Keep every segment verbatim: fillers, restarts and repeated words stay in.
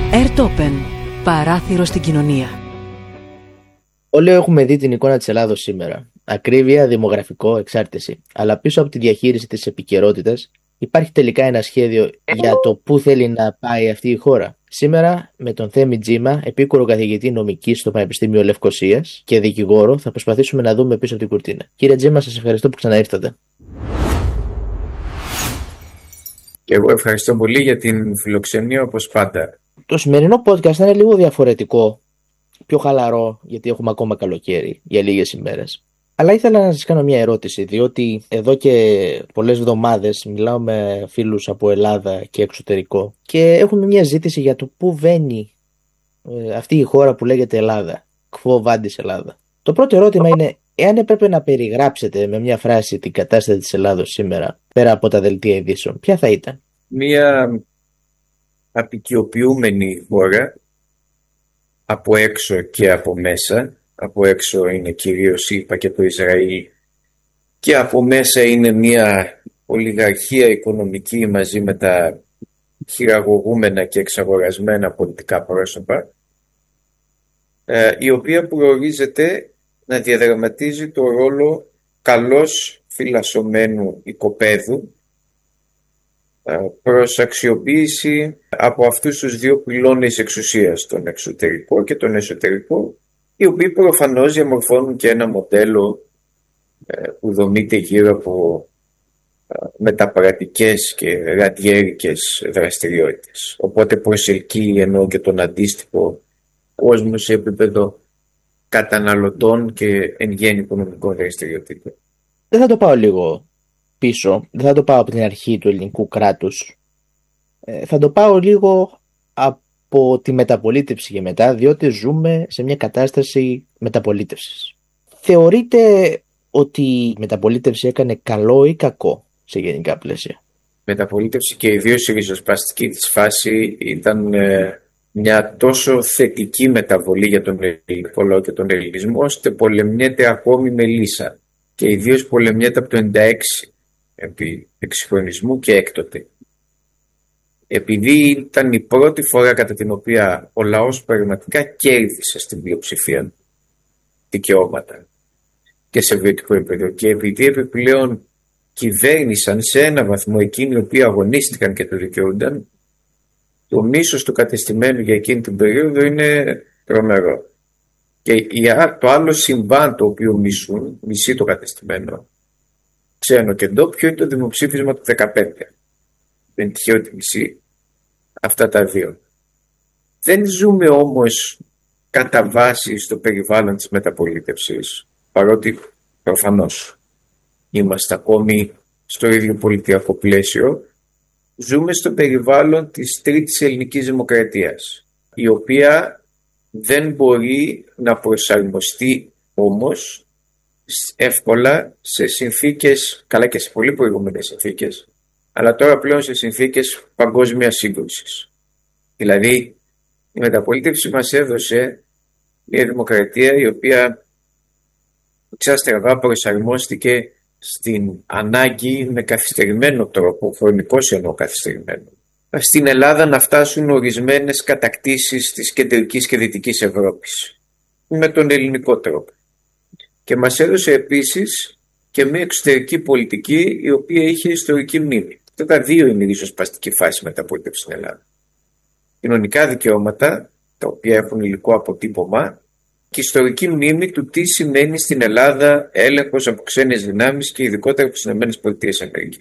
Ερτόπεν, παράθυρο στην κοινωνία. Όλοι έχουμε δει την εικόνα της Ελλάδος σήμερα. Ακρίβεια, δημογραφικό, εξάρτηση. Αλλά πίσω από τη διαχείριση της επικαιρότητας υπάρχει τελικά ένα σχέδιο για το πού θέλει να πάει αυτή η χώρα. Σήμερα, με τον Θέμη Τζίμα, επίκουρο καθηγητή νομικής στο Πανεπιστήμιο Λευκωσίας και δικηγόρο, θα προσπαθήσουμε να δούμε πίσω από την κουρτίνα. Κύριε Τζίμα, σας ευχαριστώ που ξαναήρθατε. Και εγώ ευχαριστώ πολύ για την φιλοξενία, όπως πάντα. Το σημερινό podcast θα είναι λίγο διαφορετικό, πιο χαλαρό, γιατί έχουμε ακόμα καλοκαίρι για λίγες ημέρες. Αλλά ήθελα να σας κάνω μια ερώτηση, διότι εδώ και πολλές εβδομάδες μιλάω με φίλους από Ελλάδα και εξωτερικό και έχουμε μια ζήτηση για το πού βαίνει ε, αυτή η χώρα που λέγεται Ελλάδα, Quo Vadis Ελλάδα. Το πρώτο ερώτημα είναι, εάν έπρεπε να περιγράψετε με μια φράση την κατάσταση της Ελλάδος σήμερα, πέρα από τα δελτία ειδήσεων, ποια θα ήταν? Μια απικιοποιούμενη χώρα, από έξω και από μέσα. Από έξω είναι κυρίως είπα και το Ισραήλ, και από μέσα είναι μια ολιγαρχία οικονομική μαζί με τα χειραγωγούμενα και εξαγορασμένα πολιτικά πρόσωπα, ε, η οποία προορίζεται να διαδραματίζει το ρόλο καλώς φυλασσωμένου οικοπαίδου προς αξιοποίηση από αυτούς τους δύο πυλώνες εξουσίας, τον εξωτερικό και τον εσωτερικό, οι οποίοι προφανώς διαμορφώνουν και ένα μοντέλο που δομείται γύρω από μεταπαρατικές και ραδιέρικες δραστηριότητες. Οπότε προσελκύει ενώ και τον αντίστοιχο κόσμο σε επίπεδο καταναλωτών και εν γέννη οικονομικών δραστηριοτήτων. Δεν θα το πάω λίγο πίσω, δεν θα το πάω από την αρχή του ελληνικού κράτους. Ε, θα το πάω λίγο από τη μεταπολίτευση και μετά, διότι ζούμε σε μια κατάσταση μεταπολίτευσης. Θεωρείτε ότι η μεταπολίτευση έκανε καλό ή κακό σε γενικά πλαίσια? Μεταπολίτευση και ιδίως η ριζοσπαστική της φάση ήταν ε, μια τόσο θετική μεταβολή για τον ελληνικό λαό και τον ελληνισμό, ώστε πολεμιέται ακόμη με λύσα, και ιδίως πολεμιέται από το ενενήντα έξι επί εξυγχρονισμού και έκτοτε. Επειδή ήταν η πρώτη φορά κατά την οποία ο λαός πραγματικά κέρδισε στην πλειοψηφία δικαιώματα και σε βιωτικό επίπεδο, και επειδή επιπλέον κυβέρνησαν σε ένα βαθμό εκείνοι οι οποίοι αγωνίστηκαν και το δικαιούνταν, το μίσος του κατεστημένου για εκείνη την περίοδο είναι τρομερό. Και το άλλο συμβάν το οποίο μισούν, μισεί το κατεστημένο, ξένο και ντόπιο, είναι το δημοψήφισμα του δεκαπέντε. Δεν είναι τυχαίο ότι μισεί αυτά τα δύο. Δεν ζούμε όμως κατά βάση στο περιβάλλον της μεταπολίτευσης, παρότι προφανώς είμαστε ακόμη στο ίδιο πολιτιακό πλαίσιο. Ζούμε στο περιβάλλον της τρίτης ελληνικής δημοκρατίας, η οποία δεν μπορεί να προσαρμοστεί όμως εύκολα σε συνθήκες, καλά και σε πολύ προηγούμενες συνθήκες, αλλά τώρα πλέον σε συνθήκες παγκόσμιας σύγκρουσης. Δηλαδή η μεταπολίτευση μας έδωσε μια δημοκρατία η οποία ξαστραβά προσαρμόστηκε στην ανάγκη με καθυστερημένο τρόπο, χρονικός εννοώ καθυστερημένο, στην Ελλάδα να φτάσουν ορισμένες κατακτήσεις της κεντρικής και δυτικής Ευρώπης με τον ελληνικό τρόπο. Και μας έδωσε επίσης και μια εξωτερική πολιτική η οποία είχε ιστορική μνήμη. Αυτά τα δύο είναι η ριζοσπαστική φάση μεταπολίτευση στην Ελλάδα. Κοινωνικά δικαιώματα, τα οποία έχουν υλικό αποτύπωμα, και ιστορική μνήμη του τι σημαίνει στην Ελλάδα έλεγχος από ξένες δυνάμεις και ειδικότερα από τις ΗΠΑ.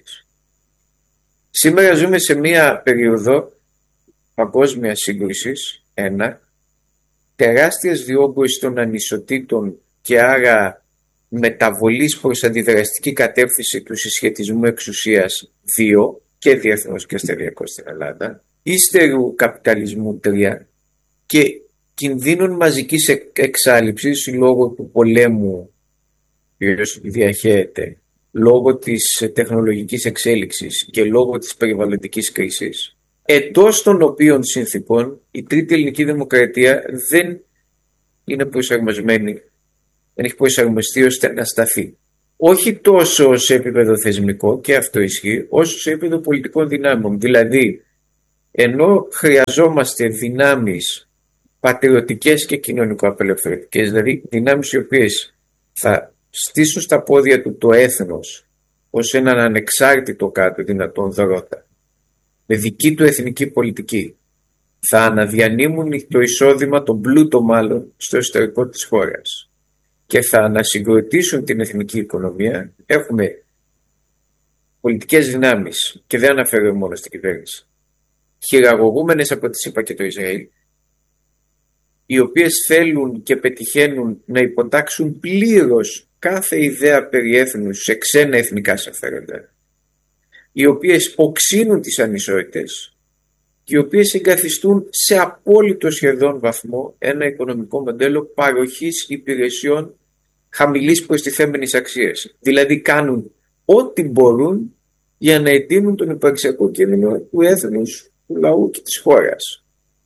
Σήμερα ζούμε σε μια περίοδο παγκόσμιας σύγκρουσης, ένα, τεράστιας διόγκωσης των ανισοτήτων και άρα μεταβολής προς αντιδραστική κατεύθυνση του συσχετισμού εξουσίας, δύο, και διεθνώς και σταδιακώς στην Ελλάδα, ύστερου καπιταλισμού, τρία, και κινδύνων μαζικής εξάλειψης λόγω του πολέμου που διαχέεται, λόγω της τεχνολογικής εξέλιξης και λόγω της περιβαλλοντικής κρίσης, εντός των οποίων συνθήκων η τρίτη ελληνική δημοκρατία δεν είναι προσαρμοσμένη, δεν έχει προσαρμοστεί ώστε να σταθεί. Όχι τόσο σε επίπεδο θεσμικό, και αυτό ισχύει, όσο σε επίπεδο πολιτικών δυνάμεων. Δηλαδή ενώ χρειαζόμαστε δυνάμεις πατριωτικές και κοινωνικοαπελευθερωτικές, δηλαδή δυνάμεις οι οποίες θα στήσουν στα πόδια του το έθνος ως έναν ανεξάρτητο κάτω δυνατόν δρότα, με δική του εθνική πολιτική, θα αναδιανύμουν το εισόδημα, τον πλούτο μάλλον, στο εσωτερικό της χώρας και θα ανασυγκροτήσουν την εθνική οικονομία. Έχουμε πολιτικές δυνάμεις, και δεν αναφέρω μόνο στην κυβέρνηση, χειραγωγούμενες από τη ΣΥΠΑ και το Ισραήλ, οι οποίες θέλουν και πετυχαίνουν να υποτάξουν πλήρως κάθε ιδέα περί έθνους σε ξένα εθνικά συμφέροντα, οι οποίες οξύνουν τις ανισότητες και οι οποίες εγκαθιστούν σε απόλυτο σχεδόν βαθμό ένα οικονομικό μοντέλο παροχής υπηρεσιών χαμηλής προστιθέμενης αξίας. Δηλαδή κάνουν ό,τι μπορούν για να εντείνουν τον υπαρξιακό κίνδυνο του έθνους, του λαού και της χώρας.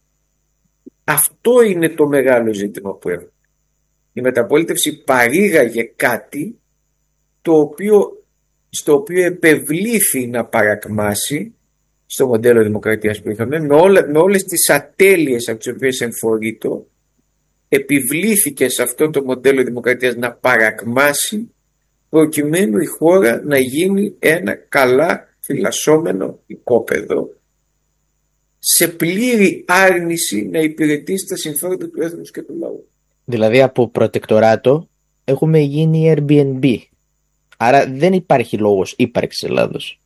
Αυτό είναι το μεγάλο ζήτημα που έχουμε. Η μεταπολίτευση παρήγαγε κάτι το οποίο, στο οποίο επευλήθη να παρακμάσει στο μοντέλο δημοκρατίας που είχαμε, με, όλα, με όλες τις ατέλειες από τις οποίες εμφορείτο, επιβλήθηκε σε αυτό το μοντέλο δημοκρατίας να παρακμάσει, προκειμένου η χώρα να γίνει ένα καλά φυλασσόμενο οικόπεδο, σε πλήρη άρνηση να υπηρετήσει τα συμφέροντα του έθνους και του λαού. Δηλαδή από προτεκτοράτο έχουμε γίνει Airbnb. Άρα δεν υπάρχει λόγος ύπαρξης Ελλάδος.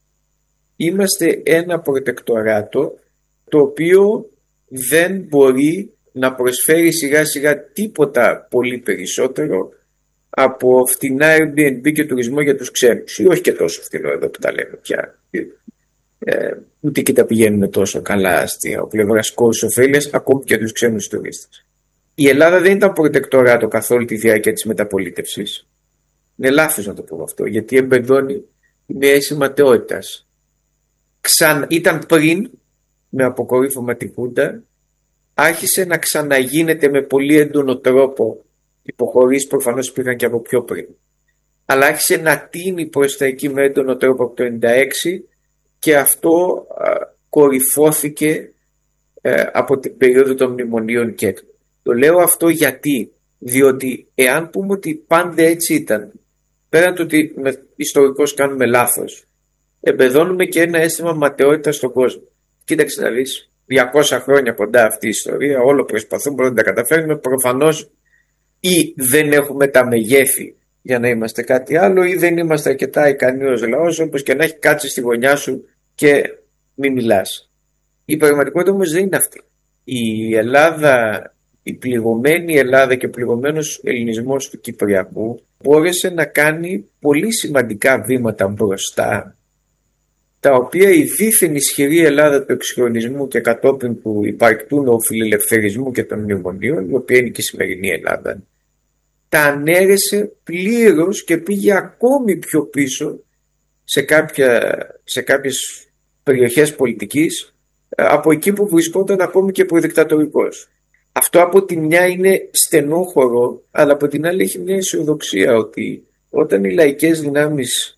Είμαστε ένα προτεκτοράτο το οποίο δεν μπορεί να προσφέρει σιγά σιγά τίποτα πολύ περισσότερο από φτηνά Airbnb και τουρισμό για τους ξένους, ή όχι και τόσο φτηνό εδώ που τα λέμε πια. Ε, ούτε και τα πηγαίνουμε τόσο καλά στην πλευρά κόστους ωφέλειας, ακόμη και τους ξένους τουρίστες. Η Ελλάδα δεν ήταν προτεκτοράτο καθ' όλη τη διάρκεια της μεταπολίτευσης. Είναι λάθος να το πω αυτό, γιατί εμπεδώνει μια αίσθηση ματαιότητας. Ξαν... Ήταν πριν, με αποκορύφωμα τη Χούντα, άρχισε να ξαναγίνεται με πολύ έντονο τρόπο. Υποχωρήσεις προφανώς υπήρχαν και από πιο πριν. Αλλά άρχισε να τίνει προς τα εκεί με έντονο τρόπο από το ενενήντα έξι, και αυτό α, κορυφώθηκε ε, από την περίοδο των μνημονίων και το. Το λέω αυτό γιατί, διότι εάν πούμε ότι πάντα έτσι ήταν, πέραν το ότι με, ιστορικώς κάνουμε λάθος, εμπεδώνουμε και ένα αίσθημα ματαιότητας στον κόσμο. Κοίταξε να δεις, διακόσια χρόνια κοντά αυτή η ιστορία, όλο προσπαθούμε να τα καταφέρουμε, προφανώς ή δεν έχουμε τα μεγέθη για να είμαστε κάτι άλλο, ή δεν είμαστε αρκετά ικανοί ως λαός, όπως και να έχει κάτσει στη γωνιά σου και μην μιλάς. Η πραγματικότητα όμως δεν είναι αυτή. Η Ελλάδα, η πληγωμένη Ελλάδα και ο πληγωμένος ελληνισμός του Κυπριακού μπόρεσε να κάνει πολύ σημαντικά βήματα μπροστά, τα οποία η δίθεν ισχυρή Ελλάδα του εξυγχρονισμού και κατόπιν του υπαρκτού φιλελευθερισμού και των μνημονίων, η οποία είναι και η σημερινή Ελλάδα, τα ανέρεσε πλήρως και πήγε ακόμη πιο πίσω σε, κάποια, σε κάποιες περιοχές πολιτικής από εκεί που βρισκόταν ακόμη και προδικτατορικός. Αυτό από τη μια είναι στενόχωρο, αλλά από την άλλη έχει μια αισιοδοξία ότι όταν οι λαϊκές δυνάμεις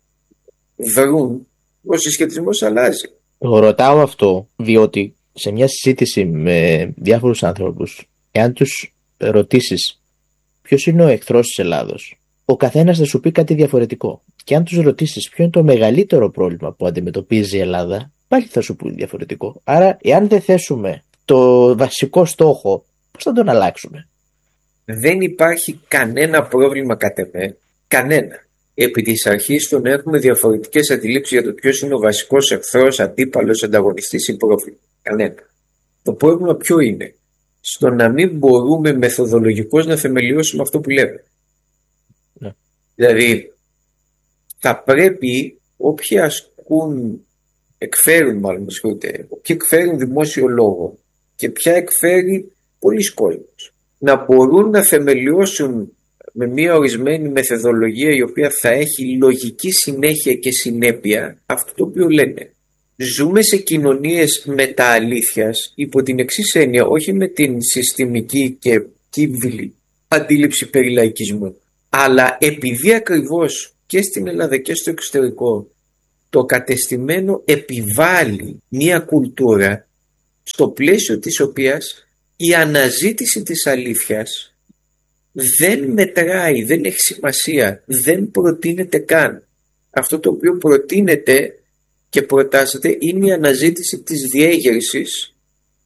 δρούν, ο συσχετισμός αλλάζει. Ρωτάω αυτό διότι σε μια συζήτηση με διάφορους άνθρωπους, εάν τους ρωτήσεις ποιος είναι ο εχθρός της Ελλάδος, ο καθένας θα σου πει κάτι διαφορετικό. Και αν τους ρωτήσεις ποιο είναι το μεγαλύτερο πρόβλημα που αντιμετωπίζει η Ελλάδα, πάλι θα σου πει διαφορετικό. Άρα, εάν δεν θέσουμε το βασικό στόχο, πώς θα τον αλλάξουμε? Δεν υπάρχει κανένα πρόβλημα κατ' εμέ, κανένα. Επί της αρχής το να έχουμε διαφορετικές αντιλήψεις για το ποιος είναι ο βασικός εχθρός, αντίπαλος, ανταγωνιστής ή πρόβλημα. Κανένα. Το πρόβλημα ποιο είναι? Στο να μην μπορούμε μεθοδολογικώς να θεμελιώσουμε αυτό που λέμε. Ναι. Δηλαδή, θα πρέπει όποιοι ασκούν, εκφέρουν μάλλον, όποιοι εκφέρουν δημόσιο λόγο και ποια εκφέρει πολλοί κόσμος, να μπορούν να θεμελιώσουν με μια ορισμένη μεθοδολογία η οποία θα έχει λογική συνέχεια και συνέπεια αυτό το οποίο λένε. Ζούμε σε κοινωνίες μετααλήθειας υπό την εξής έννοια, όχι με την συστημική και κύβυλη αντίληψη περί λαϊκισμού, αλλά επειδή ακριβώς και στην Ελλάδα και στο εξωτερικό το κατεστημένο επιβάλλει μια κουλτούρα στο πλαίσιο της οποίας η αναζήτηση της αλήθειας δεν μετράει, δεν έχει σημασία, δεν προτείνεται καν. Αυτό το οποίο προτείνεται και προτάσσεται είναι η αναζήτηση της διέγερσης,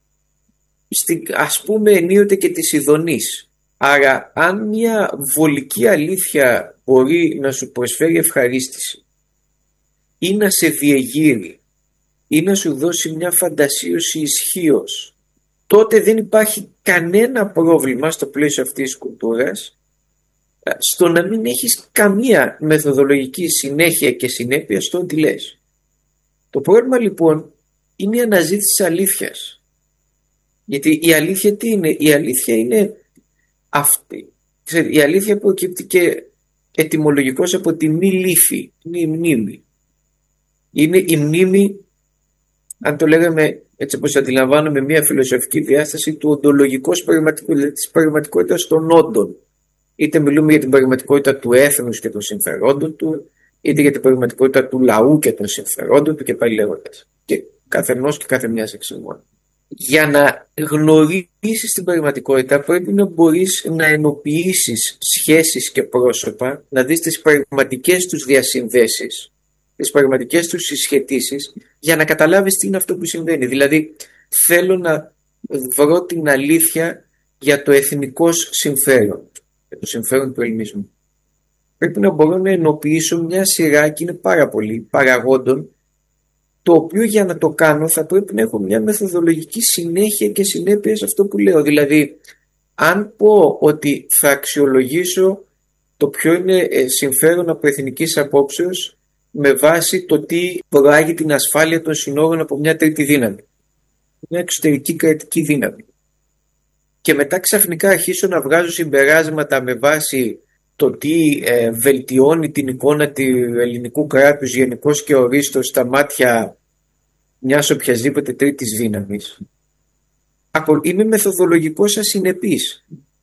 στην, ας πούμε ενίοτε και της ειδονής. Άρα αν μια βολική αλήθεια μπορεί να σου προσφέρει ευχαρίστηση ή να σε διεγείρει ή να σου δώσει μια φαντασίωση ισχύος, τότε δεν υπάρχει κανένα πρόβλημα στο πλαίσιο αυτής της κουλτούρας στο να μην έχεις καμία μεθοδολογική συνέχεια και συνέπεια στο ότι λες. Το πρόβλημα λοιπόν είναι η αναζήτηση της αλήθειας. Γιατί η αλήθεια τι είναι? Η αλήθεια είναι αυτή. Η αλήθεια προκύπτει και ετυμολογικώς από τη μη λύθη. Είναι η μνήμη. Είναι η μνήμη, αν το λέγαμε έτσι όπως αντιλαμβάνομαι, μια φιλοσοφική διάσταση του οντολογικώς πραγματικότητας, της πραγματικότητας των όντων. Είτε μιλούμε για την πραγματικότητα του έθνους και των συμφερόντων του, είτε για την πραγματικότητα του λαού και των συμφερόντων του και πάλι λέγοντας. Και καθενός και κάθε μιας εξημών. Για να γνωρίσεις την πραγματικότητα πρέπει να μπορείς να ενοποιήσεις σχέσεις και πρόσωπα, να δεις τις πραγματικές τους διασυνδέσεις, τις πραγματικές τους συσχετήσεις, για να καταλάβεις τι είναι αυτό που συμβαίνει. Δηλαδή θέλω να βρω την αλήθεια για το εθνικό συμφέρον, για το συμφέρον του ελληνισμού. Πρέπει να μπορώ να ενοποιήσω μια σειρά, και είναι πάρα πολλοί, παραγόντων, το οποίο για να το κάνω θα πρέπει να έχω μια μεθοδολογική συνέχεια και συνέπεια σε αυτό που λέω. Δηλαδή αν πω ότι θα αξιολογήσω το ποιο είναι συμφέρον από εθνικής απόψεως με βάση το τι προάγει την ασφάλεια των συνόρων από μια τρίτη δύναμη, μια εξωτερική κρατική δύναμη, και μετά ξαφνικά αρχίσω να βγάζω συμπεράσματα με βάση το τι ε, βελτιώνει την εικόνα του ελληνικού κράτους γενικώς και ορίστως στα μάτια μιας οποιασδήποτε τρίτης δύναμης, είμαι μεθοδολογικός ασυνεπής.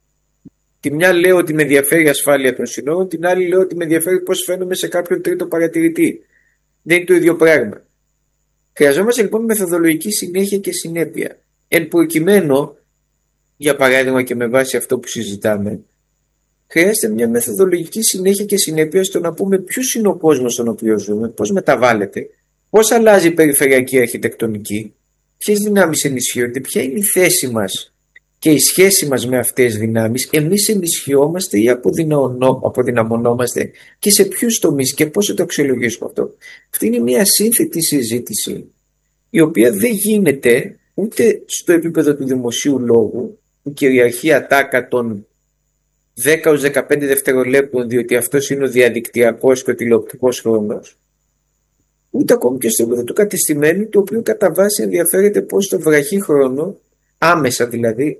Τη μια λέω ότι με ενδιαφέρει η ασφάλεια των συνόρων, την άλλη λέω ότι με ενδιαφέρει πώς φαίνομαι σε κάποιον τρίτο παρατηρητή. Δεν είναι το ίδιο πράγμα. Χρειαζόμαστε λοιπόν μεθοδολογική συνέχεια και συνέπεια. Εν προκειμένου, για παράδειγμα και με βάση αυτό που συζητάμε, χρειάζεται μια μεθοδολογική συνέχεια και συνέπεια στο να πούμε ποιος είναι ο κόσμος στον οποίο ζούμε, πώς μεταβάλλεται, πώς αλλάζει η περιφερειακή αρχιτεκτονική, ποιες δυνάμεις ενισχύονται, ποια είναι η θέση μας και η σχέση μας με αυτές τις δυνάμεις, εμείς ενισχυόμαστε ή αποδυναμωνόμαστε και σε ποιους τομείς και πώς θα το αξιολογήσουμε αυτό. Αυτή είναι μια σύνθετη συζήτηση, η οποία δεν γίνεται ούτε στο επίπεδο του δημοσίου λόγου, που κυριαρχεί ατάκα των δέκα έως δεκαπέντε δευτερολέπτων, διότι αυτός είναι ο διαδικτυακός και ο τηλεοπτικός χρόνος, ούτε ακόμη και στο επίπεδο του κατεστημένου, το οποίο κατά βάση ενδιαφέρεται πώς στο βραχή χρόνο, άμεσα δηλαδή,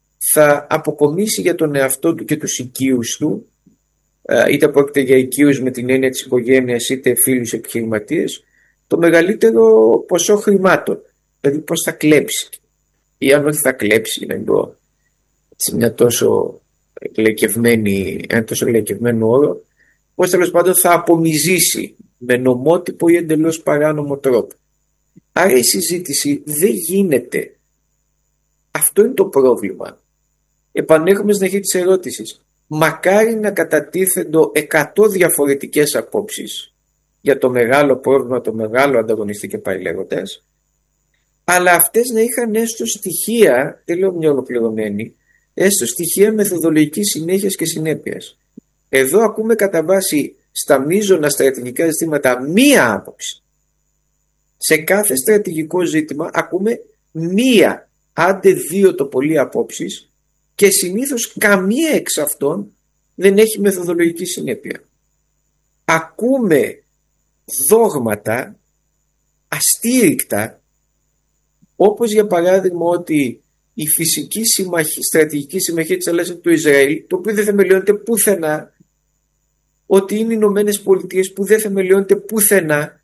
θα αποκομίσει για τον εαυτό του και τους οικείους του, είτε πρόκειται για οικείους με την έννοια της οικογένειας είτε φίλους επιχειρηματίες, το μεγαλύτερο ποσό χρημάτων. Δηλαδή πώς θα κλέψει, ή αν όχι θα κλέψει, να πω σε μια τόσο λεκευμένη, ένα τόσο λεκευμένο όρο, πώς τέλος πάντων θα απομυζήσει με νομότυπο ή εντελώς παράνομο τρόπο. Άρα η συζήτηση δεν γίνεται. Αυτό είναι το πρόβλημα. Επανέρχομαι στην αρχή της ερώτησης. Μακάρι να κατατίθεντο εκατό διαφορετικές απόψεις για το μεγάλο πρόβλημα, το μεγάλο ανταγωνιστή και πάει λέγοντας, αλλά αυτές να είχαν έστω στοιχεία, δεν λέω μια ολοκληρωμένη, έστω στοιχεία μεθοδολογικής συνέχειας και συνέπειας. Εδώ ακούμε κατά βάση στα μείζωνα στρατηγικά ζητήματα μία άποψη. Σε κάθε στρατηγικό ζήτημα ακούμε μία, άντε δύο το πολύ απόψεις, και συνήθως καμία εξ αυτών δεν έχει μεθοδολογική συνέπεια. Ακούμε δόγματα αστήρικτα, όπως για παράδειγμα ότι η φυσική συμμαχή, στρατηγική συμμαχία της Ελλάδας του Ισραήλ, το οποίο δεν θεμελιώνεται πουθενά, ότι είναι οι Ηνωμένες Πολιτείες που δεν θεμελιώνεται πουθενά,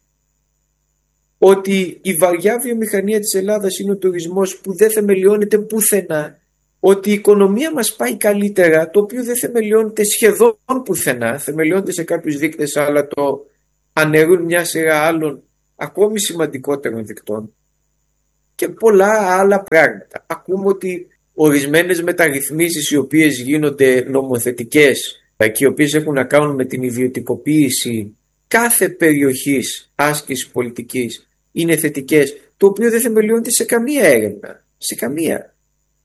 ότι η βαριά βιομηχανία της Ελλάδας είναι ο τουρισμός που δεν θεμελιώνεται πουθενά, ότι η οικονομία μας πάει καλύτερα, το οποίο δεν θεμελιώνεται σχεδόν πουθενά, θεμελιώνεται σε κάποιους δείκτες, αλλά το αναιρούν μια σειρά άλλων ακόμη σημαντικότερων δικτών και πολλά άλλα πράγματα. Ακούμε ότι ορισμένες μεταρρυθμίσεις οι οποίες γίνονται νομοθετικές και οι οποίες έχουν να κάνουν με την ιδιωτικοποίηση κάθε περιοχής άσκησης πολιτικής είναι θετικές, το οποίο δεν θεμελιώνεται σε καμία έρευνα. Σε καμία.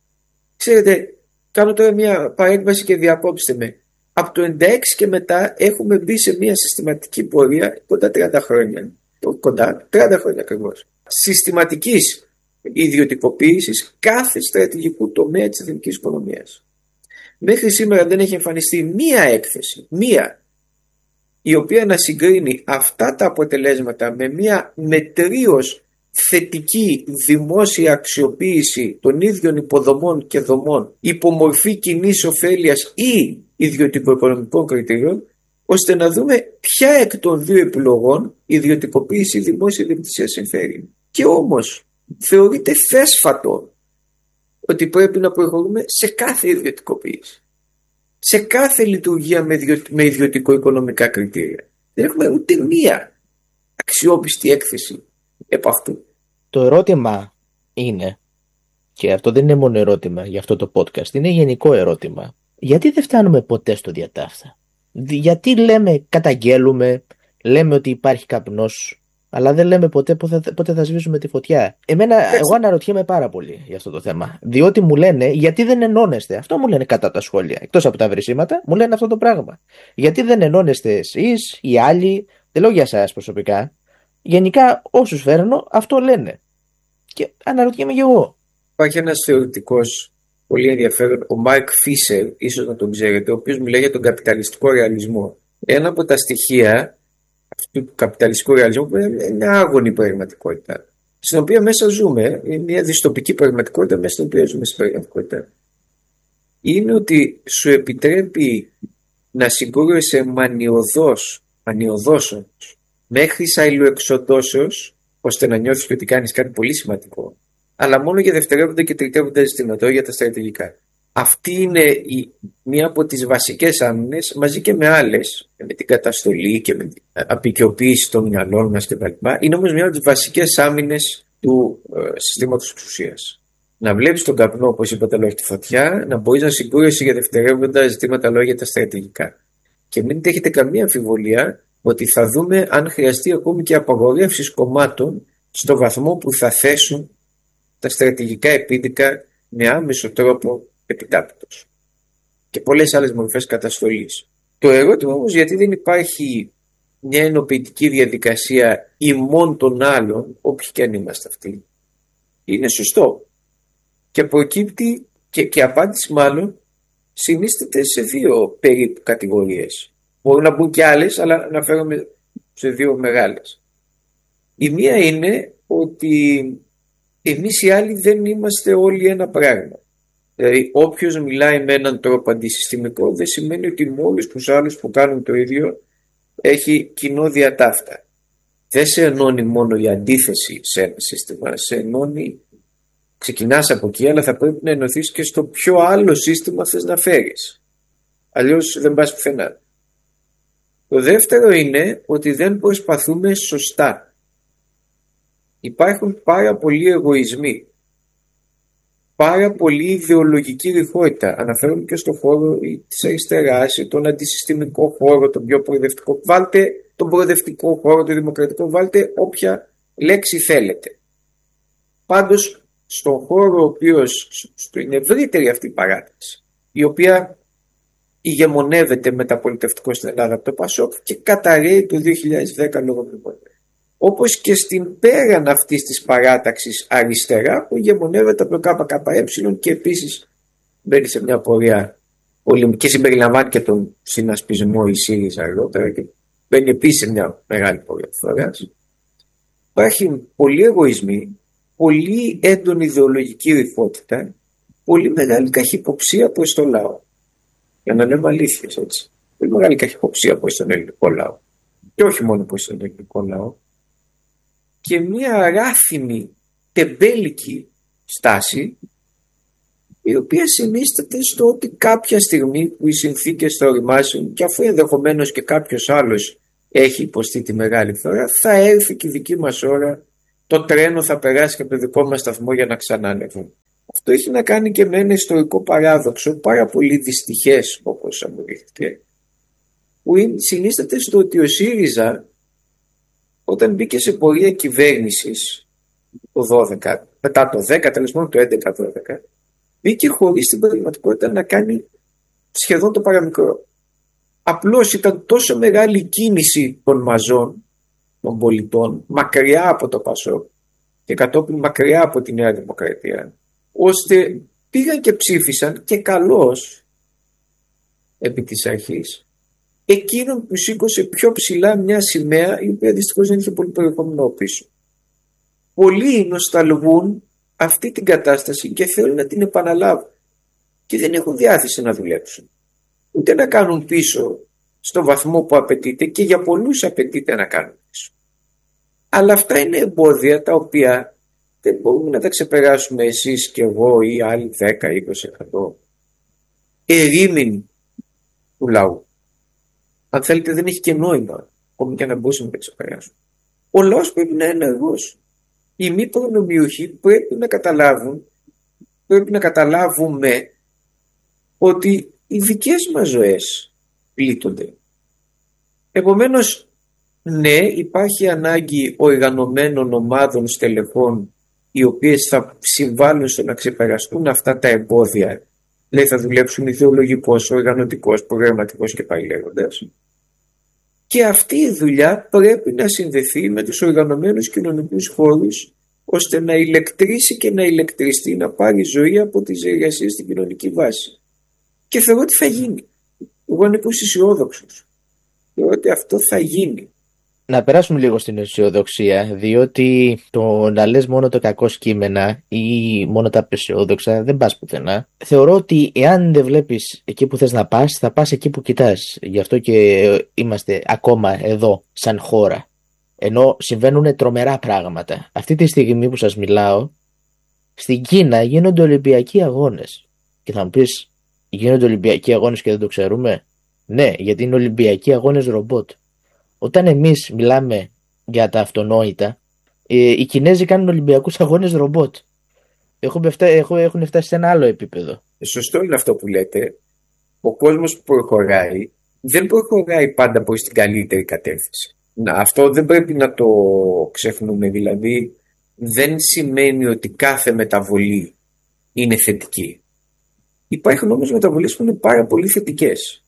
Ξέρετε, κάνω τώρα μια παρέκβαση και διακόψτε με. Από το ενενήντα έξι και μετά έχουμε μπει σε μια συστηματική πορεία κοντά τριάντα χρόνια. Κοντά τριάντα χρόνια ακριβώς. Συστηματικής ιδιωτικοποίησης κάθε στρατηγικού τομέα της εθνικής οικονομίας. Μέχρι σήμερα δεν έχει εμφανιστεί μία έκθεση, μία, η οποία να συγκρίνει αυτά τα αποτελέσματα με μία μετρίως θετική δημόσια αξιοποίηση των ίδιων υποδομών και δομών υπομορφή κοινής ωφέλειας ή ιδιωτικοοικονομικών κριτηρίων, ώστε να δούμε ποια εκ των δύο επιλογών ιδιωτικοποίηση ή δημόσια ιδιοκτησία συμφέρει. Και όμως θεωρείται θέσφατο ότι πρέπει να προχωρούμε σε κάθε ιδιωτικοποίηση, σε κάθε λειτουργία με, ιδιω... με ιδιωτικο-οικονομικά κριτήρια. Δεν έχουμε ούτε μία αξιόπιστη έκθεση επ' αυτού. Το ερώτημα είναι, και αυτό δεν είναι μόνο ερώτημα για αυτό το podcast, είναι γενικό ερώτημα. Γιατί δεν φτάνουμε ποτέ στο διατάφτα? Γιατί λέμε, καταγγέλουμε, λέμε ότι υπάρχει καπνός, αλλά δεν λέμε ποτέ πότε, πότε θα σβήσουμε τη φωτιά. Εμένα, εγώ αναρωτιέμαι πάρα πολύ για αυτό το θέμα. Διότι μου λένε, γιατί δεν ενώνεστε? Αυτό μου λένε κατά τα σχόλια. Εκτός από τα βρυσίματα, μου λένε αυτό το πράγμα. Γιατί δεν ενώνεστε εσείς, οι άλλοι? Δεν λέω για εσάς προσωπικά. Γενικά, όσους φέρνω, αυτό λένε. Και αναρωτιέμαι και εγώ. Υπάρχει ένας θεωρητικός πολύ ενδιαφέρον, ο Μάρκ Φίσερ, ίσως να τον ξέρετε, ο οποίος μιλάει για τον καπιταλιστικό ρεαλισμό. Ένα από τα στοιχεία αυτού του καπιταλιστικού ρεαλισμού είναι μια άγωνη πραγματικότητα, στην οποία μέσα ζούμε, είναι μια δυστοπική πραγματικότητα μέσα στην οποία ζούμε στην πραγματικότητα. Είναι ότι σου επιτρέπει να συγκρούεσαι μανιωδώς, μανιωδώς μέχρι αιλοεξοντώσεως, ώστε να νιώθεις ότι κάνεις κάτι πολύ σημαντικό, αλλά μόνο για δευτερεύοντα και τριτεύοντα ζητήματα, για τα στρατηγικά. Αυτή είναι η, μία από τις βασικές άμυνες, μαζί και με άλλες, με την καταστολή και με την απεικιοποίηση των μυαλών μας κτλ. Είναι όμως μία από τις βασικές άμυνες του ε, συστήματος εξουσίας. Να βλέπεις τον καπνό, όπως είπατε, λόγω τη φωτιά, να μπορείς να συγκρούεσαι για δευτερεύοντα ζητήματα λόγω για τα στρατηγικά. Και μην έχετε καμία αμφιβολία ότι θα δούμε αν χρειαστεί ακόμη και απαγορεύσεις κομμάτων στο βαθμό που θα θέσουν τα στρατηγικά επίδικα με άμεσο τρόπο επιτάπητος και πολλές άλλες μορφές καταστολής. Το ερώτημα όμως, γιατί δεν υπάρχει μια ενοποιητική διαδικασία ημών των άλλων, όποιοι και αν είμαστε αυτοί, είναι σωστό και προκύπτει και, και απάντηση μάλλον συνίσταται σε δύο περίπου κατηγορίες. Μπορούν να μπουν και άλλες, αλλά αναφέρομαι σε δύο μεγάλες. Η μία είναι ότι εμείς οι άλλοι δεν είμαστε όλοι ένα πράγμα. Δηλαδή, όποιος μιλάει με έναν τρόπο αντισυστημικό δεν σημαίνει ότι με όλους τους άλλους που κάνουν το ίδιο έχει κοινό διατάφτα. Δεν σε ενώνει μόνο η αντίθεση σε ένα σύστημα, σε ενώνει, ξεκινάς από εκεί, αλλά θα πρέπει να ενωθείς και στο ποιο άλλο σύστημα θες να φέρεις. Αλλιώς δεν πας πουθενά. Το δεύτερο είναι ότι δεν προσπαθούμε σωστά. Υπάρχουν πάρα πολλοί εγωισμοί, πάρα πολλή ιδεολογική ρηχότητα. Αναφέρομαι και στον χώρο της αριστεράς, τον αντισυστημικό χώρο, τον πιο προοδευτικό. Βάλτε τον προοδευτικό χώρο, τον δημοκρατικό, βάλτε όποια λέξη θέλετε. Πάντως, στον χώρο ο οποίος, στην ευρύτερη αυτή παράταση, η οποία ηγεμονεύεται μεταπολιτευτικό στην Ελλάδα από το ΠΑΣΟΚ και καταρρέει το δύο χιλιάδες δέκα λόγω μνημονίου. Όπως και στην πέραν αυτής της παράταξης αριστερά που ηγεμονεύεται από το ΚΚΕ και επίσης μπαίνει σε μια πορεία και συμπεριλαμβάνει και τον συνασπισμό η ΣΥΡΙΖΑ αργότερα και μπαίνει επίσης σε μια μεγάλη πορεία φοράς. Υπάρχει πολλοί εγωισμοί, πολύ έντονη ιδεολογική ρηχότητα, πολύ μεγάλη καχυποψία προς το λαό. Για να λέμε αλήθειες, έτσι. Πολύ μεγάλη καχυποψία προς τον ελληνικό λαό. Και όχι μόνο προς τον ελληνικό λαό. Και μια αράθιμη, τεμπέλικη στάση, η οποία συνίσταται στο ότι κάποια στιγμή που οι συνθήκες θα οριμάσουν και αφού ενδεχομένως και κάποιος άλλος έχει υποστεί τη μεγάλη φθορά, θα έρθει και η δική μας ώρα, το τρένο θα περάσει και από το δικό μας σταθμό για να ξανανεύουν. Αυτό έχει να κάνει και με ένα ιστορικό παράδοξο, πάρα πολύ δυστυχές όπως αποδείχθηκε, που συνίσταται στο ότι ο ΣΥΡΙΖΑ, όταν μπήκε σε πορεία κυβέρνησης το δώδεκα, μετά το δέκα, τέλος πάντων το έντεκα δώδεκα, μπήκε χωρίς την πραγματικότητα να κάνει σχεδόν το παραμικρό. Απλώς ήταν τόσο μεγάλη κίνηση των μαζών, των πολιτών, μακριά από το ΠΑΣΟΚ και κατόπιν μακριά από τη Νέα Δημοκρατία, ώστε πήγαν και ψήφισαν και καλώς επί της αρχής εκείνον που σήκωσε πιο ψηλά μια σημαία, η οποία δυστυχώς δεν είχε πολύ περιεχόμενο πίσω. Πολλοί νοσταλγούν αυτή την κατάσταση και θέλουν να την επαναλάβουν και δεν έχουν διάθεση να δουλέψουν, ούτε να κάνουν πίσω στο βαθμό που απαιτείται, και για πολλούς απαιτείται να κάνουν πίσω. Αλλά αυτά είναι εμπόδια τα οποία δεν μπορούμε να τα ξεπεράσουμε εσείς και εγώ ή άλλοι δέκα με είκοσι τοις εκατό ερήμην του λαού. Αν θέλετε, δεν έχει και νόημα, ακόμη και να μπορούσαμε να τα ξεπεράσουμε. Ο λαός πρέπει να είναι ενεργός. Οι μη προνομιούχοι πρέπει να καταλάβουν, πρέπει να καταλάβουμε ότι οι δικές μας ζωές πλήττονται. Επομένως, ναι, υπάρχει ανάγκη οργανωμένων ομάδων στελεχών, οι οποίες θα συμβάλλουν στο να ξεπεραστούν αυτά τα εμπόδια. Δηλαδή θα δουλέψουν ιδεολογικός, οργανωτικός, προγραμματικός και πάει λέγοντας. Και αυτή η δουλειά πρέπει να συνδεθεί με τους οργανωμένους κοινωνικούς χώρους, ώστε να ηλεκτρήσει και να ηλεκτριστεί, να πάρει ζωή από τις εργασίες στην κοινωνική βάση. Και θεωρώ ότι θα γίνει. Εγώ είμαι αισιόδοξος. Θεωρώ ότι αυτό θα γίνει. Να περάσουμε λίγο στην αισιοδοξία, διότι το να λες μόνο το κακό κείμενα ή μόνο τα απεσιόδοξα δεν πας πουθενά. Θεωρώ ότι εάν δεν βλέπεις εκεί που θες να πας, θα πας εκεί που κοιτάς. Γι' αυτό και είμαστε ακόμα εδώ σαν χώρα. Ενώ συμβαίνουν τρομερά πράγματα. Αυτή τη στιγμή που σας μιλάω, στην Κίνα γίνονται Ολυμπιακοί αγώνες. Και θα μου πεις, γίνονται Ολυμπιακοί αγώνες και δεν το ξέρουμε? Ναι, γιατί είναι Ολυμπιακοί αγώνες ρομπότ. Όταν εμείς μιλάμε για τα αυτονόητα, ε, οι Κινέζοι κάνουν Ολυμπιακούς αγώνες ρομπότ. Έχουν, έχουν φτάσει σε ένα άλλο επίπεδο. Σωστό είναι αυτό που λέτε. Ο κόσμος που προχωράει δεν προχωράει πάντα προς την καλύτερη κατεύθυνση. Να, αυτό δεν πρέπει να το ξεχνούμε. Δηλαδή δεν σημαίνει ότι κάθε μεταβολή είναι θετική. Υπάρχουν όμως μεταβολές που είναι πάρα πολύ θετικές.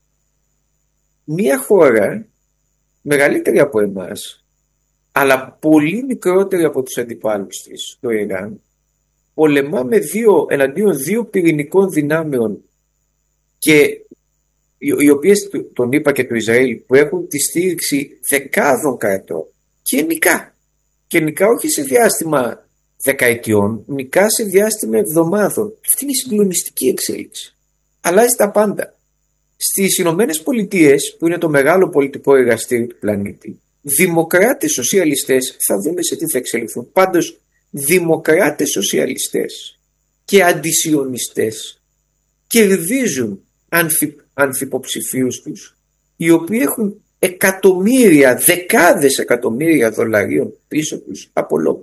Μία χώρα μεγαλύτερη από εμάς, αλλά πολύ μικρότερη από τους αντιπάλους της, το Ιράν, πολεμά με δύο, εναντίον δύο πυρηνικών δυνάμεων, και οι οποίες, τον είπα, και το Ισραήλ, που έχουν τη στήριξη δεκάδων κρατών, και νικά. Και νικά όχι σε διάστημα δεκαετιών, νικά σε διάστημα εβδομάδων. Αυτή είναι η συγκλονιστική εξέλιξη. Αλλάζει τα πάντα. Στις Ηνωμένες Πολιτείες, που είναι το μεγάλο πολιτικό εργαστήριο του πλανήτη, δημοκράτες σοσιαλιστές, θα δούμε σε τι θα εξελιχθούν. Πάντως, δημοκράτες σοσιαλιστές και αντισιωνιστές κερδίζουν ανθι, ανθυποψηφίους τους, οι οποίοι έχουν εκατομμύρια, δεκάδες εκατομμύρια δολαρίων πίσω τους από λόγο.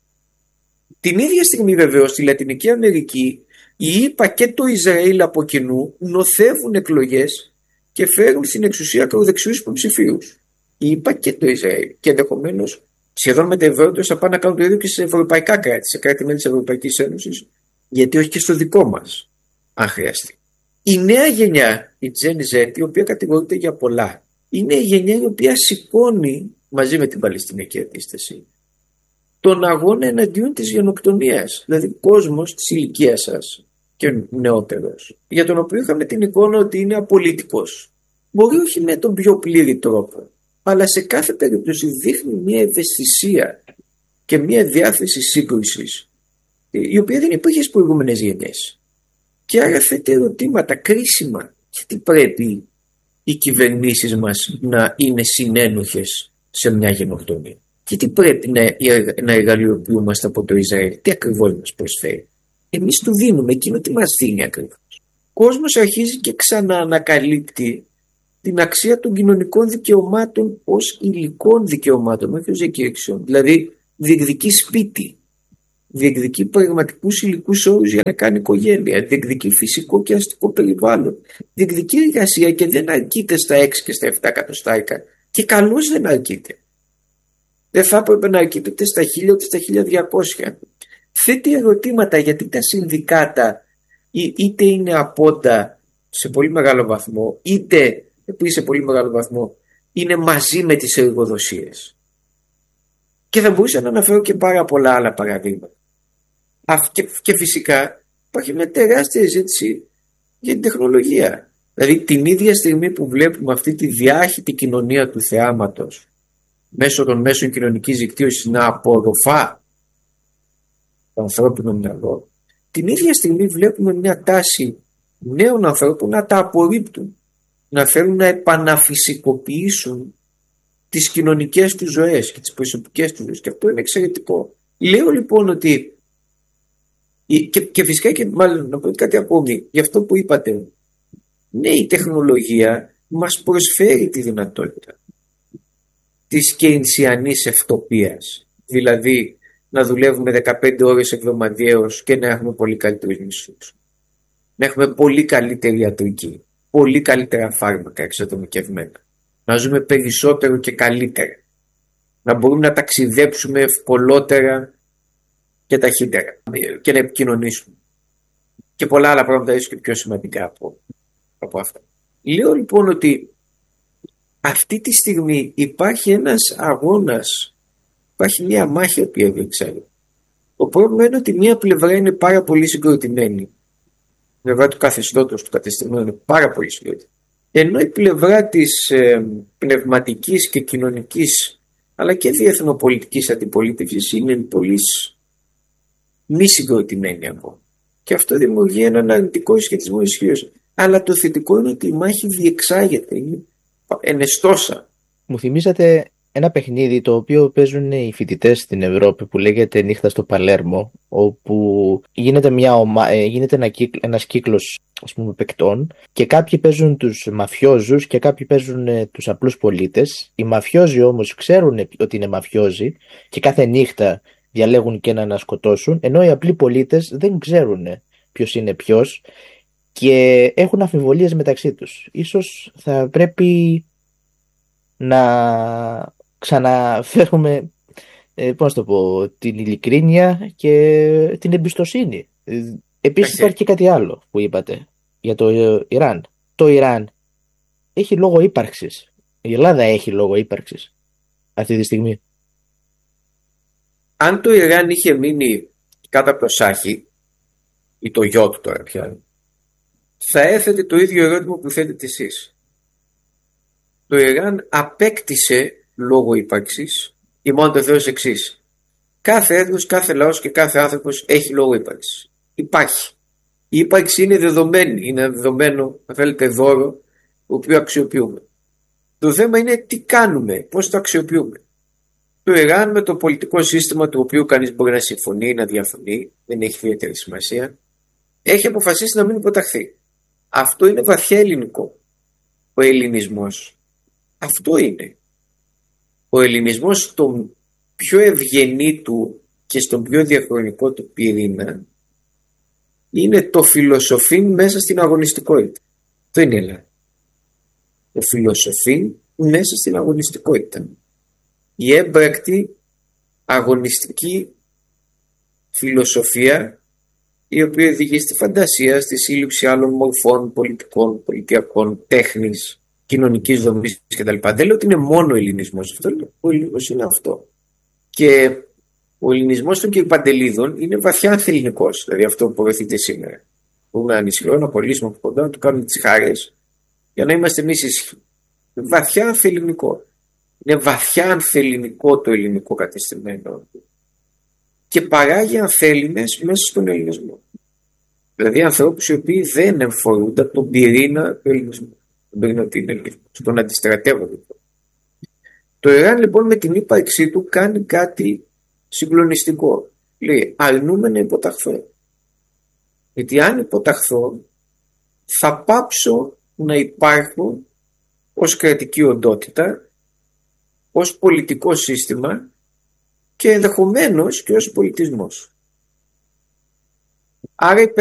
Την ίδια στιγμή βεβαίως στη Λατινική Αμερική, οι ΗΠΑ και το Ισραήλ από κοινού νοθεύουν εκλογές και φέρουν στην εξουσία ακροδεξιούς υποψηφίους. Οι ΗΠΑ και το Ισραήλ. Και ενδεχομένως σχεδόν με τα θα πάνε να κάνουν το ίδιο και σε ευρωπαϊκά κράτη, σε κράτη-μέλη της Ευρωπαϊκής Ένωσης, γιατί όχι και στο δικό μας, αν χρειαστεί. Η νέα γενιά, η Gen Z, η οποία κατηγορείται για πολλά, είναι η γενιά η οποία σηκώνει μαζί με την Παλαιστινική αντίσταση τον αγώνα εναντίον της γενοκτονίας. Δηλαδή κόσμος της ηλικίας σας και νεότερος, για τον οποίο είχαμε την εικόνα ότι είναι απολυτικός. Μπορεί όχι με τον πιο πλήρη τρόπο, αλλά σε κάθε περίπτωση δείχνει μια ευαισθησία και μια διάθεση σύγκρουσης, η οποία δεν υπήρχε στις προηγούμενες γενιές. Και άρα θέτει ερωτήματα κρίσιμα. Γιατί πρέπει οι κυβερνήσεις μας να είναι συνένοχες σε μια γενοκτονία? Γιατί πρέπει να, να εργαλειοποιούμαστε από το Ισραήλ? Τι ακριβώς μας προσφέρει? Εμείς του δίνουμε εκείνο τι μας δίνει ακριβώς. Ο κόσμος αρχίζει και ξαναανακαλύπτει την αξία των κοινωνικών δικαιωμάτων ως υλικών δικαιωμάτων, όχι ως διακήρυξεων. Δηλαδή διεκδικεί σπίτι, διεκδικεί πραγματικούς υλικούς όρους για να κάνει οικογένεια, διεκδικεί φυσικό και αστικό περιβάλλον, διεκδικεί εργασία και δεν αρκείται στα έξι και στα επτά εκατοστάρικα. Και καλώς δεν αρκείται. Δεν θα έπρεπε να αρκείται ούτε στα χίλια ούτε στα χίλια διακόσια. Θέτει ερωτήματα γιατί τα συνδικάτα είτε είναι απόντα σε πολύ μεγάλο βαθμό, είτε επίσης σε πολύ μεγάλο βαθμό είναι μαζί με τις εργοδοσίες. Και θα μπορούσα να αναφέρω και πάρα πολλά άλλα παραδείγματα. Και, και φυσικά υπάρχει μια τεράστια ζήτηση για την τεχνολογία. Δηλαδή την ίδια στιγμή που βλέπουμε αυτή τη διάχυτη κοινωνία του θεάματος μέσω των μέσων κοινωνικής δικτύωσης να απορροφά το ανθρώπινο μυαλό, την ίδια στιγμή βλέπουμε μια τάση νέων ανθρώπων να τα απορρίπτουν, να θέλουν να επαναφυσικοποιήσουν τις κοινωνικές τους ζωές και τις προσωπικές τους ζωές, και αυτό είναι εξαιρετικό. Λέω λοιπόν ότι και, και φυσικά και μάλλον να πω κάτι ακόμη για αυτό που είπατε. Ναι, η τεχνολογία μας προσφέρει τη δυνατότητα της κεινσιανής ευτοπίας, δηλαδή να δουλεύουμε δεκαπέντε ώρες εβδομαδιαίως και να έχουμε πολύ καλύτερους μισθούς, να έχουμε πολύ καλύτερη ιατρική, πολύ καλύτερα φάρμακα εξατομικευμένα, να ζούμε περισσότερο και καλύτερα, να μπορούμε να ταξιδέψουμε ευκολότερα και ταχύτερα και να επικοινωνήσουμε και πολλά άλλα πράγματα ίσως και πιο σημαντικά από, από αυτά. Λέω λοιπόν ότι αυτή τη στιγμή υπάρχει ένας αγώνας, υπάρχει μια μάχη που διεξάγεται. Το πρόβλημα είναι ότι μια πλευρά είναι πάρα πολύ συγκροτημένη, η πλευρά του καθεστώτος του κατεστημένου είναι πάρα πολύ συγκροτημένη, ενώ η πλευρά της ε, πνευματικής και κοινωνικής αλλά και διεθνοπολιτικής αντιπολίτευσης είναι πολύ μη συγκροτημένη από. Και αυτό δημιουργεί έναν αρνητικό σχετισμό ισχύως. Αλλά το θετικό είναι ότι η μάχη διεξάγεται, είναι ενεστώσα. Μου θυμίζατε ένα παιχνίδι το οποίο παίζουν οι φοιτητές στην Ευρώπη που λέγεται Νύχτα στο Παλέρμο, όπου γίνεται, μια ομα... γίνεται ένα κύκλ... ένας κύκλος, ας πούμε, παικτών και κάποιοι παίζουν τους μαφιόζους και κάποιοι παίζουν ε, τους απλούς πολίτες. Οι μαφιόζοι όμως ξέρουν ότι είναι μαφιόζοι και κάθε νύχτα διαλέγουν και να σκοτώσουν, ενώ οι απλοί πολίτες δεν ξέρουν ποιος είναι ποιος και έχουν αμφιβολίες μεταξύ τους. Ίσως θα πρέπει να ξαναφέρουμε ε, πώς το πω, την ειλικρίνεια και την εμπιστοσύνη. Επίσης υπάρχει και κάτι άλλο που είπατε για το Ιράν. Το Ιράν έχει λόγο ύπαρξης. Η Ελλάδα έχει λόγο ύπαρξης αυτή τη στιγμή. Αν το Ιράν είχε μείνει κάτω από το Σάχι ή το γιο του τώρα πια, θα έθετε το ίδιο ερώτημα που θέτετε εσείς. Το Ιράν απέκτησε λόγο ύπαρξης ή μόνο το Θεός εξής. Κάθε έθνος, κάθε λαός και κάθε άνθρωπος έχει λόγο ύπαρξης. Υπάρχει. Η ύπαρξη είναι δεδομένη. Είναι ένα δεδομένο, αν θέλετε, δώρο το οποίο αξιοποιούμε. Το θέμα είναι τι κάνουμε, πώς το αξιοποιούμε. Το Ιράν, με το πολιτικό σύστημα του οποίου κανείς μπορεί να συμφωνεί ή να διαφωνεί, δεν έχει ιδιαίτερη σημασία, έχει αποφασίσει να μην υποταχθεί. Αυτό είναι βαθιά ελληνικό. Ο ελληνισμός αυτό είναι. Ο ελληνισμός στον πιο ευγενή του και στον πιο διαχρονικό του πυρήνα είναι το φιλοσοφήν μέσα στην αγωνιστικότητα. Αυτό είναι η Ελλάδα. Το φιλοσοφήν μέσα στην αγωνιστικότητα. Η έμπρακτη αγωνιστική φιλοσοφία, η οποία οδηγεί στη φαντασία, στη σύλληψη άλλων μορφών πολιτικών, πολιτιακών, τέχνης, κοινωνικής δομής κτλ. Δεν λέω ότι είναι μόνο ο ελληνισμός. Αυτό λέω. Ο ελληνισμός είναι αυτό. Και ο ελληνισμός των κυρπαντελίδων είναι βαθιά ανθελληνικός. Δηλαδή αυτό που προωθείται σήμερα. Μπορούμε να ανησυχώ, να απολύσουμε από κοντά, να του κάνουμε τις χάρες για να είμαστε εμείς ισχυροί. Βαθιά ανθελληνικό. Είναι βαθιά ανθελληνικό το ελληνικό κατεστημένο και παράγει ανθέλληνες μέσα στον ελληνισμό. Δηλαδή ανθρώπους οι οποίοι δεν εμφορούνται από τον πυρήνα του ελληνισμού. Τον πυρήνα του ελληνισμού, τον αντιστρατεύονται. Το Ιράν λοιπόν με την ύπαρξή του κάνει κάτι συγκλονιστικό. Λέει αρνούμε να υποταχθώ. Γιατί αν υποταχθώ θα πάψω να υπάρχω ως κρατική οντότητα, ως πολιτικό σύστημα και ενδεχομένως και ως πολιτισμός. Άρα